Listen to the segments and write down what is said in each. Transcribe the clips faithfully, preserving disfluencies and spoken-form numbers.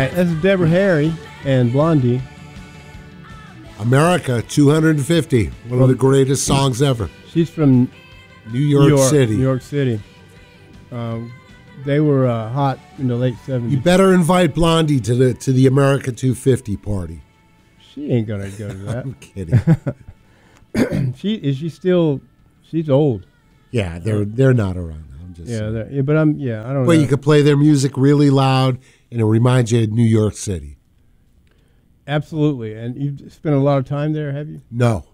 right, that's Deborah Harry and Blondie. America two hundred fifty, one of the greatest songs ever. She's from New York, New York City. New York City. Um, they were uh, hot in the late seventies. You better invite Blondie to the to the America two fifty party. She ain't gonna go to that. I'm kidding. she is she still? She's old. Yeah, they're they're not around. I'm just yeah, yeah, but I'm yeah. I don't. But know. you could play their music really loud, and it reminds you of New York City. Absolutely, and you've spent a lot of time there, have you? No.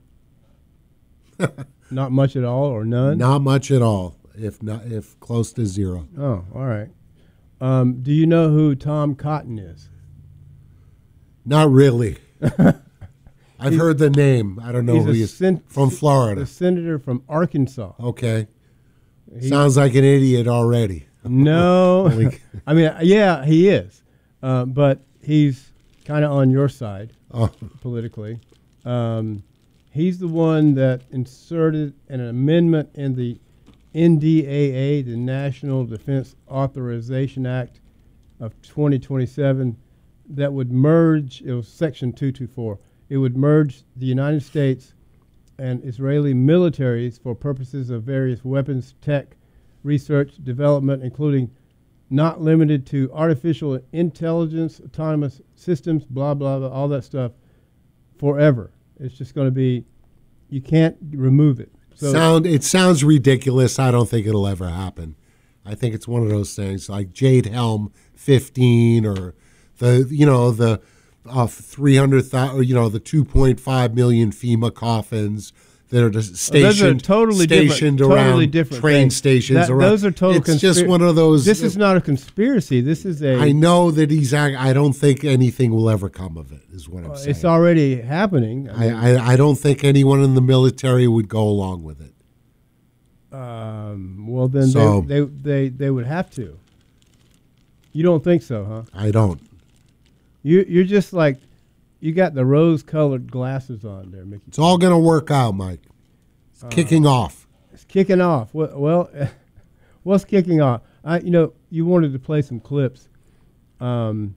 Not much at all, or none. Not much at all, if not if close to zero. Oh, all right. Um, do you know who Tom Cotton is? Not really. I've heard the name. I don't know he's who he is. Sen- From Florida. The senator from Arkansas. Okay. He, Sounds like an idiot already. No. I mean, yeah, he is. Uh, but he's kind of on your side oh. politically. Um, he's the one that inserted an amendment in the N D A A, the National Defense Authorization Act of twenty twenty-seven, that would merge, it was Section two twenty-four, it would merge the United States and Israeli militaries for purposes of various weapons, tech, research, development, including not limited to artificial intelligence, autonomous systems, blah, blah, blah, all that stuff, forever. It's just going to be, you can't remove it. So Sound It sounds ridiculous. I don't think it'll ever happen. I think it's one of those things like Jade Helm fifteen or the, you know, the uh, three hundred thousand, you know, the two point five million FEMA coffins that are just stationed, well, totally stationed different, around totally different train things. stations that, around. Those are total It's just one of those. This is not a conspiracy. This is a. I know that he's. I don't think anything will ever come of it. Is what I'm uh, saying. It's already happening. I, mean, I, I I don't think anyone in the military would go along with it. Um. Well, then so, they, they they they would have to. You don't think so, huh? I don't. You you're just like, you got the rose-colored glasses on there, Mickey. It's all going to work out, Mike. It's uh, kicking off. It's kicking off. Well, well what's kicking off? I you know you wanted to play some clips. Um.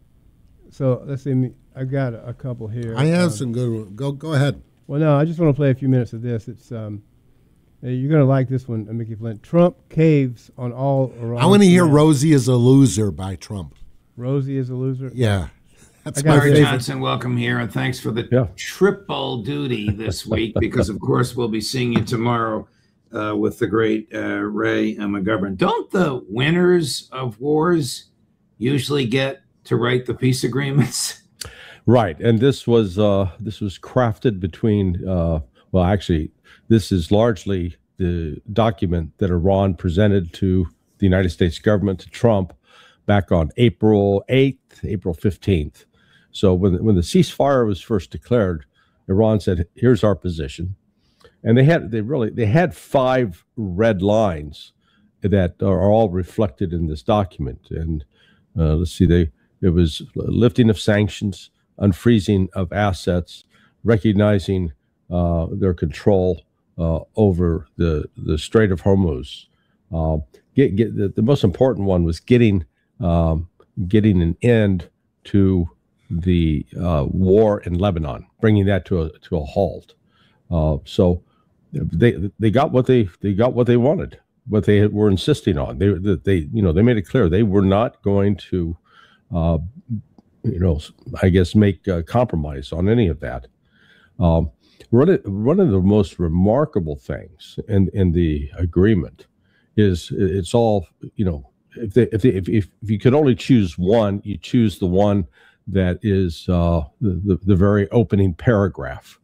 So let's see. I got a, a couple here. I have um, some good ones. Go go ahead. Well, no, I just want to play a few minutes of this. It's um. You're going to like this one, Mickey Flint. Trump caves on all Iran. I want to hear Rosie is a loser by Trump. Rosie is a loser? Yeah. That's Barry Johnson, welcome here, and thanks for the yeah. triple duty this week, because, of course, we'll be seeing you tomorrow uh, with the great uh, Ray McGovern. Don't the winners of wars usually get to write the peace agreements? Right, and this was uh, this was crafted between, uh, well, actually, this is largely the document that Iran presented to the United States government, to Trump, back on April eighth, April fifteenth. So when, when the ceasefire was first declared, Iran said, here's our position. And they had they really they had five red lines that are all reflected in this document. And uh, let's see, they it was lifting of sanctions, unfreezing of assets, recognizing uh, their control Uh, over the, the Strait of Hormuz. Uh, get, get, the, the most important one was getting um, getting an end to the uh, war in Lebanon, bringing that to a to a halt. Uh, so they they got what they they got what they wanted, what they were insisting on. They they you know they made it clear they were not going to uh, you know I guess make a compromise on any of that. Um, One of, one of the most remarkable things in, in the agreement is it's all, you know, if, they, if, they, if, if you could only choose one, you choose the one that is uh, the, the, the very opening paragraph.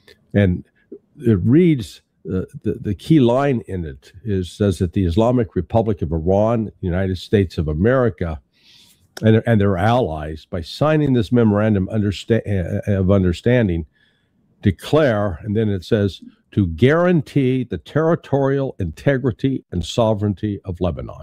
And it reads, uh, the, the key line in it is says that the Islamic Republic of Iran, the United States of America, and, and their allies, by signing this memorandum understa- of understanding, declare, and then it says, to guarantee the territorial integrity and sovereignty of Lebanon.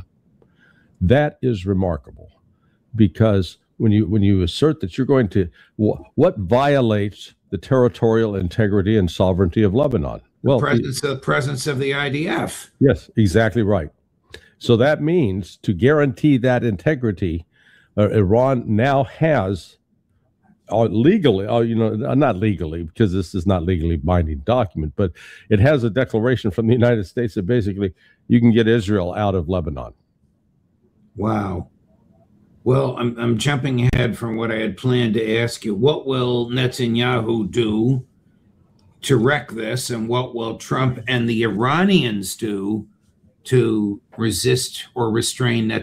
That is remarkable, because when you when you assert that you're going to, wh- what violates the territorial integrity and sovereignty of Lebanon? Well, the presence, the presence of the I D F. Yes, exactly right. So that means to guarantee that integrity uh, Iran now has uh, legally, uh, you know, not legally, because this is not legally binding document, but it has a declaration from the United States that basically you can get Israel out of Lebanon. Wow. Well, I'm, I'm jumping ahead from what I had planned to ask you. What will Netanyahu do to wreck this, and what will Trump and the Iranians do to resist or restrain Netanyahu?